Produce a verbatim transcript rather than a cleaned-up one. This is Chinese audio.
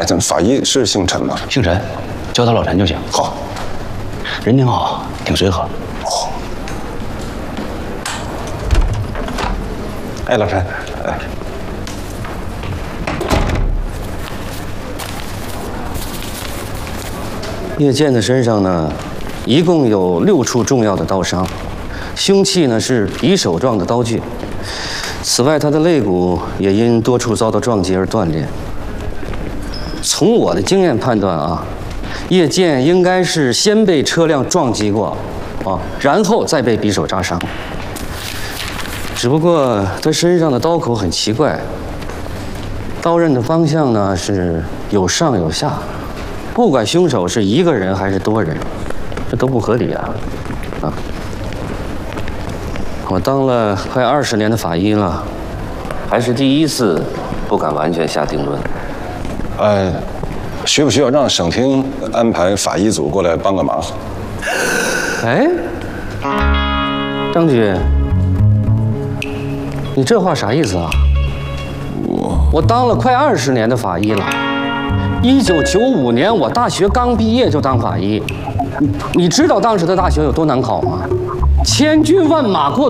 哎，咱们法医是姓陈吗？ 姓陈，叫他老陈就行。 好， 人挺好，挺随和。 哦。哎，老陈，哎。 叶剑的身上呢，一共有六处重要的刀伤，凶器呢是匕首状的刀具。此外，他的肋骨也因多处遭到撞击而断裂。从我的经验判断啊，叶剑应该是先被车辆撞击过，啊，然后再被匕首扎伤。只不过他身上的刀口很奇怪，刀刃的方向呢是有上有下。 不管凶手是一个人还是多人，这都不合理啊！啊！我当了快二十年的法医了，还是第一次不敢完全下定论。 呃，需不需要让省厅安排法医组过来帮个忙？ 哎，张局，你这话啥意思啊？我我当了快二十年的法医了。 一九九五年，我大学刚毕业就当法医。你你知道当时的大学有多难考吗？千军万马过